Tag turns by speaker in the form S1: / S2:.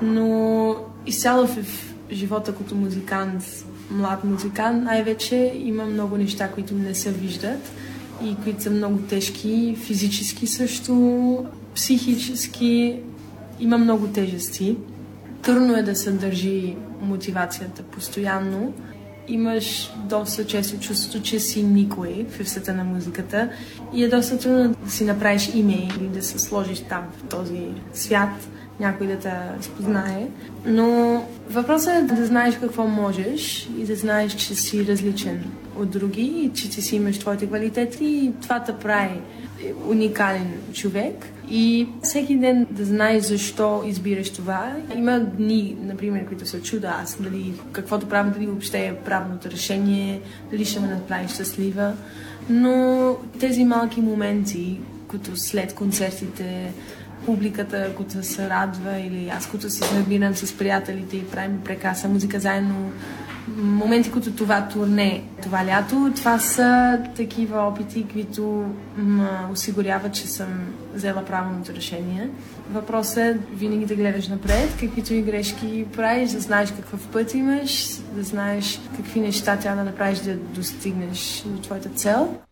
S1: но изцяло в живота като музикант, млад музикант, най-вече има много неща, които не се виждат и които са много тежки, физически също, психически, има много тежести. Трудно е да се държи мотивацията постоянно. Имаш доста често чувството, че си никой в света на музиката и е доста трудно да си направиш име или да се сложиш там в този свят, някой да те разпознае. Но въпросът е да знаеш какво можеш и да знаеш, че си различен от други и че ти си имаш твоите квалитети и това те прави уникален човек. И всеки ден да знаеш защо избираш това. Има дни, например, които се чуда аз, дали каквото правя, дали въобще е правилното решение, дали ще ме направи щастлива. Но тези малки моменти, които след концертите, публиката, които се радва, или аз, които си набирам с приятелите и правим прекрасна музика заедно, моменти като това турне, това лято, това са такива опити, които ме осигуряват, че съм взела правилното решение. Въпросът е винаги да гледаш напред, каквито и грешки правиш, да знаеш какъв път имаш, да знаеш какви неща трябва да направиш да достигнеш до твоята цел.